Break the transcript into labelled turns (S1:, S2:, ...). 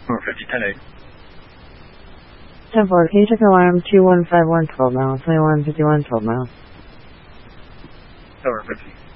S1: 450, 10-8.
S2: 10-4, can you check alarm 2151 12 miles, 2151 12 miles?
S1: Over 50.